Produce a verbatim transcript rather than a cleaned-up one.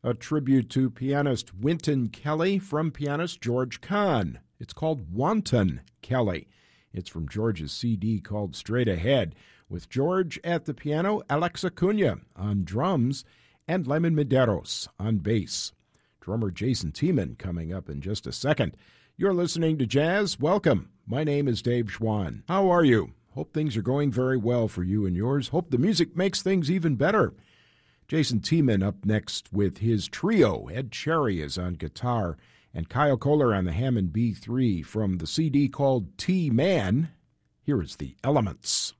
a tribute to pianist Wynton Kelly from pianist George Kahn. It's called Wanton Kelly. It's from George's C D called Straight Ahead, with George at the piano, Alex Acuna on drums, and Lemon Medeiros on bass. Drummer Jason Tiemann coming up in just a second. You're listening to Jazz. Welcome. My name is Dave Schwann. How are you? Hope things are going very well for you and yours. Hope the music makes things even better. Jason Tiemann up next with his trio. Ed Cherry is on guitar, and Kyle Kohler on the Hammond B three from the C D called T-Man. Here is The Elements.